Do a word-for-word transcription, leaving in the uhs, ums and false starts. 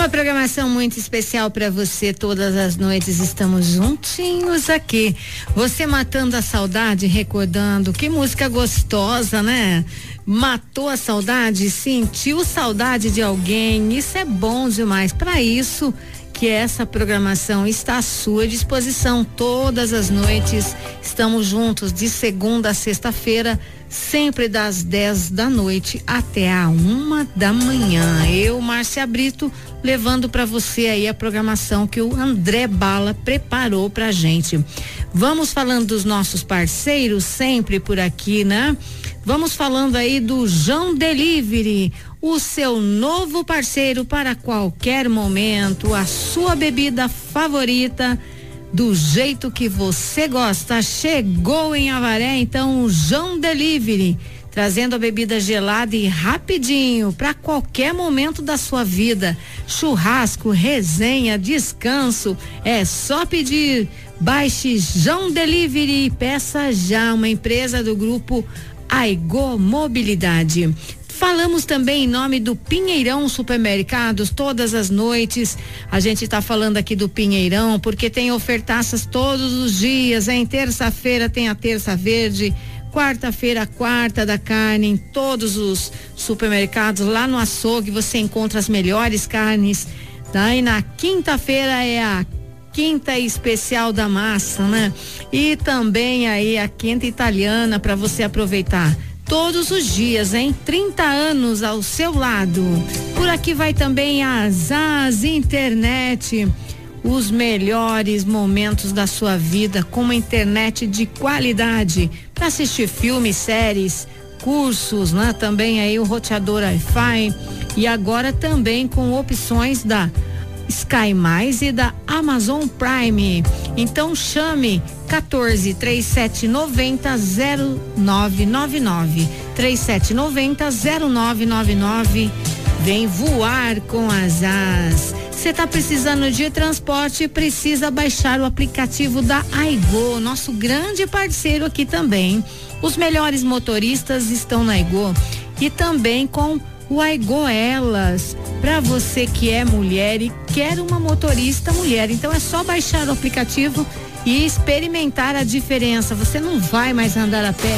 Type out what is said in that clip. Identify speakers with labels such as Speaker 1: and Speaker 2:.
Speaker 1: Uma programação muito especial para você. Todas as noites estamos juntinhos aqui. Você matando a saudade, recordando que música gostosa, né? Matou a saudade, sentiu saudade de alguém. Isso é bom demais. Para isso que essa programação está à sua disposição todas as noites. Estamos juntos de segunda a sexta-feira, sempre das dez da noite até a uma da manhã. Eu, Márcia Brito, levando para você aí a programação que o André Bala preparou pra gente. Vamos falando dos nossos parceiros sempre por aqui, né? Vamos falando aí do João Delivery, o seu novo parceiro para qualquer momento, a sua bebida favorita, do jeito que você gosta. Chegou em Avaré, então, o João Delivery, trazendo a bebida gelada e rapidinho para qualquer momento da sua vida. Churrasco, resenha, descanso, é só pedir. Baixe João Delivery e peça já, uma empresa do grupo Aigo Mobilidade. Falamos também em nome do Pinheirão Supermercados, todas as noites. A gente está falando aqui do Pinheirão porque tem ofertaças todos os dias, hein? Terça-feira tem a terça verde, quarta-feira a quarta da carne, em todos os supermercados. Lá no açougue você encontra as melhores carnes, tá? E na quinta-feira é a quinta especial da massa, né? E também aí a quinta italiana para você aproveitar todos os dias, hein? trinta anos ao seu lado. Por aqui vai também a Zaz Internet, os melhores momentos da sua vida com uma internet de qualidade para assistir filmes, séries, cursos, né? Também aí o roteador Wi-Fi e agora também com opções da Sky Mais e da Amazon Prime. Então chame quatorze, trinta e sete, noventa, zero nove nove nove, trinta e sete, noventa, zero nove nove nove. Vem voar com as As. Você tá precisando de transporte, precisa baixar o aplicativo da Aigo, nosso grande parceiro aqui também. Os melhores motoristas estão na Aigo e também com o Aigo Elas, para você que é mulher e quer uma motorista mulher. Então é só baixar o aplicativo e experimentar a diferença. Você não vai mais andar a pé.